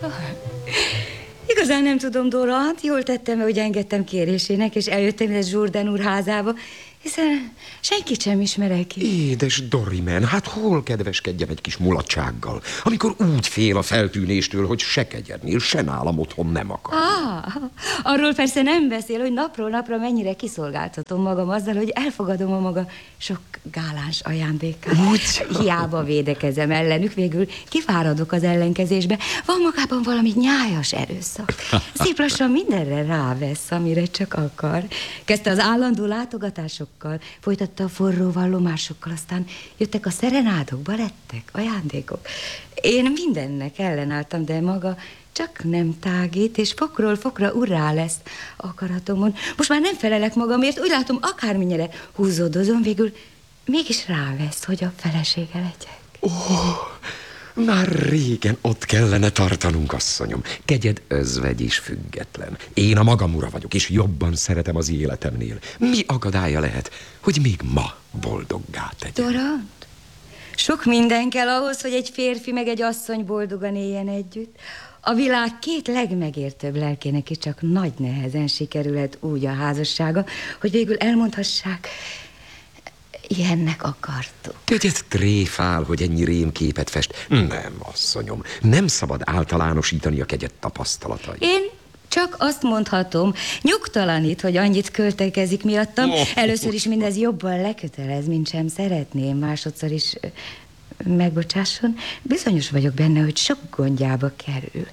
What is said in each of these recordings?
Igazán nem tudom, Dora, jól tettem, hogy engedtem kérésének, és eljöttem ide Jourdain úr házába, hiszen senkit sem ismerek. Édes Dorimen, hát hol kedveskedjem egy kis mulatsággal, amikor úgy fél a feltűnéstől, hogy se kegyednél, se nálam otthon nem akar. Arról persze nem beszél, hogy napról napra mennyire kiszolgáltatom magam azzal, hogy elfogadom a maga sok gáláns ajándékát. Hiába védekezem ellenük, végül kifáradok az ellenkezésbe. Van magában valami nyájas erőszak. Szép lassan mindenre rávesz, amire csak akar. Kezdte az állandó látogatásokkal, folytatta a forró vallomásokkal, aztán jöttek a szerenádok, balettek, ajándékok. Én mindennek ellenálltam, de maga csak nem tágít, és fokról fokra urrá lesz akaratomon. Most már nem felelek magamért, úgy látom, akármennyire húzódozom, végül mégis rávesz, hogy a felesége legyek. Már régen ott kellene tartanunk, asszonyom. Kegyed özvegy és független. Én a magam ura vagyok, és jobban szeretem az életemnél. Mi akadálya lehet, hogy még ma boldoggá tegyen? Dorant, sok minden kell ahhoz, hogy egy férfi meg egy asszony boldogan éljen együtt. A világ két legmegértőbb lelkének is csak nagy nehezen sikerülhet úgy a házassága, hogy végül elmondhassák, ilyennek akartuk. Kegyed tréfál, hogy ennyi rémképet fest. Nem, asszonyom, nem szabad általánosítani a kegyed tapasztalatai. Én csak azt mondhatom, nyugtalanít, hogy annyit költekezik miattam. Először is mindez jobban lekötelez, mint sem szeretném. Másodszor is, megbocsásson, bizonyos vagyok benne, hogy sok gondjába kerül.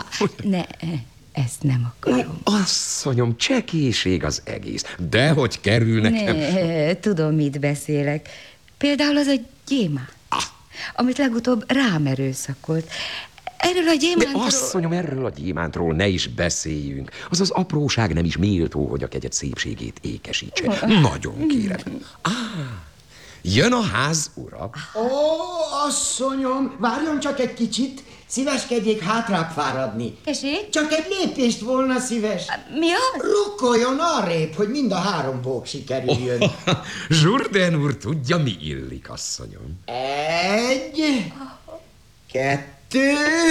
Ezt nem akarom. Asszonyom, csekéség az egész. De hogy kerül nekem... Tudom, mit beszélek. Például az a gyémánt, amit legutóbb rám erőszakolt. Erről a gyémántról... Asszonyom, erről a gyémántról ne is beszéljünk. Az az apróság nem is méltó, hogy a kegyed szépségét ékesítse. Nagyon kérem. Jön a ház ura. Asszonyom, várjon csak egy kicsit. Szíveskedjék hátrább fáradni. Tessék? Csak egy lépést volna szíves. Mi az? Rukkoljon arrébb, hogy mind a három pók sikerüljön. Jourdain úr tudja, mi illik, asszonyom. 1, 2,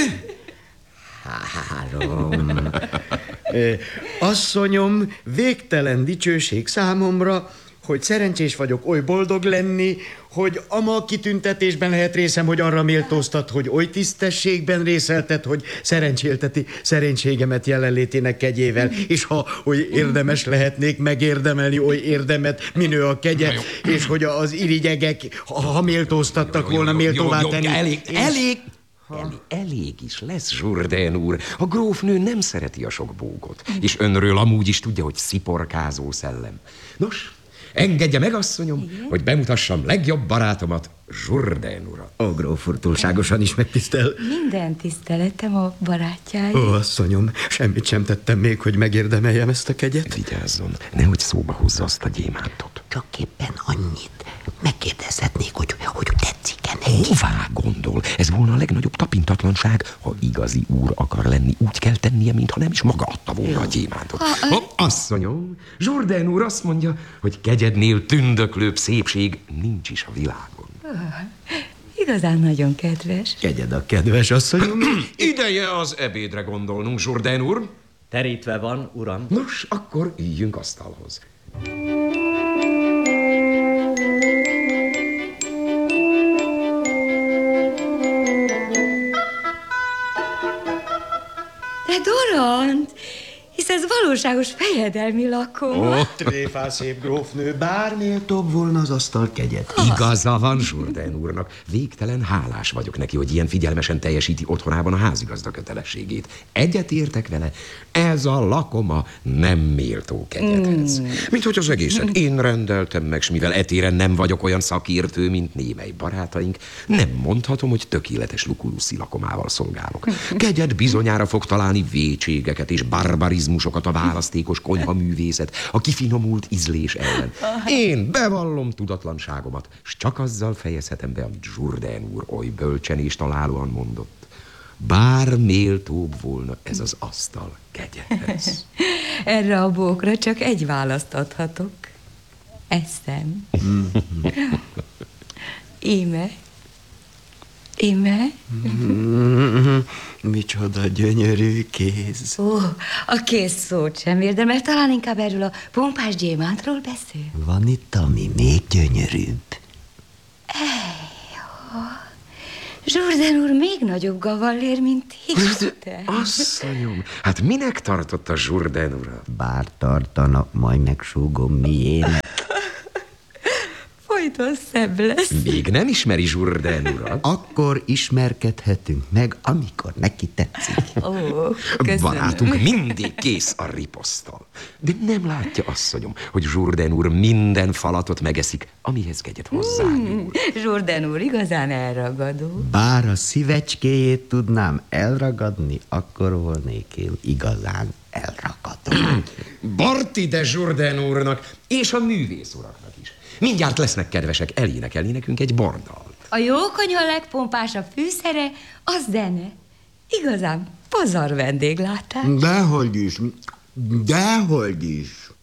3. Asszonyom, végtelen dicsőség számomra, hogy szerencsés vagyok oly boldog lenni, hogy ama kitüntetésben lehet részem, hogy arra méltóztat, hogy oly tisztességben részeltet, hogy szerencsélteti szerencségemet jelenlétének kegyével, és ha oly érdemes lehetnék megérdemelni oly érdemet, minő a kegye, és hogy az irigyegek, ha méltóztattak volna méltóvá tenni. Elég is lesz, Jourdain úr. A grófnő nem szereti a sok bókot, és önről amúgy is tudja, hogy sziporkázó szellem. Nos, engedje meg, asszonyom, hogy bemutassam legjobb barátomat, Jourdain urat. Ó, gróf úr, túlságosan is megtisztel. Minden tiszteletem a barátjáért. Ó, asszonyom, semmit sem tettem még, hogy megérdemeljem ezt a kegyet. Vigyázzon, nehogy szóba hozza azt a gyémántot. Csak éppen annyit. Megkérdezhetnék, hogy tetszik-e neki? Hová gondol? Ez volna a legnagyobb tapintatlanság. Ha igazi úr akar lenni, úgy kell tennie, mintha nem is maga adta volna a gyémántot. Asszonyom, Jourdain úr azt mondja, hogy kegyednél tündöklőbb szépség nincs is a világon. Igazán nagyon kedves. Kegyed a kedves, asszonyom. Ideje az ebédre gondolnunk, Jourdain úr. Terítve van, uram. Nos, akkor üljünk asztalhoz. De Dorant, hisz ez valóságos fejedelmi lakó. Tréfál szép grófnő, bár méltóbb volna az asztal kegyet. Igaza van Jourdain úrnak. Végtelen hálás vagyok neki, hogy ilyen figyelmesen teljesíti otthonában a házigazda kötelességét. Egyetértek vele, ez a lakoma nem méltó kegyedhez. Mint hogy az egészet én rendeltem meg, s mivel etéren nem vagyok olyan szakértő, mint némely barátaink, nem mondhatom, hogy tökéletes lukuluszi lakomával szolgálok. Kegyed bizonyára fog találni vétségeket és barbarizmusokat a választékos konyhaművészet, a kifinomult ízlés ellen. Én bevallom tudatlanságomat, s csak azzal fejezhetem be, amit Jourdain úr oly bölcsen és találóan mondott. Bár méltóbb volna ez az asztal kegyedhez. Erre a bókra csak egy választ adhatok. Eszem. Íme. Ime? Micsoda gyönyörű kéz. Ó, a kész szót sem érdemel, talán inkább erről a pompás gyémántról beszél. Van itt, ami még gyönyörűbb. Jourdan úr még nagyobb gavallér, mint te. Asszonyom, hát minek tartott a Jourdan urat? Bár tartanak, majd megsúgom miért. Folyton szebb lesz. Még nem ismeri Jourdan urat? Akkor ismerkedhetünk meg, amikor neki tetszik. Ó, köszönöm. Barátunk mindig kész a riposzttal. De nem látja, asszonyom, hogy Jourdan úr minden falatot megeszik, amihez kegyet hozzányúl. Jourdan úr igazán elragadó. Bár a szívecskéjét tudnám elragadni, akkor volnék én igazán elragadó. Barti de Jourdan úrnak és a művész uraknak is. Mindjárt lesznek kedvesek elénekelni nekünk egy bordalt. A jókonyha legpompásabb fűszere a zene. Igazán pazar vendéglátás. Dehogy is.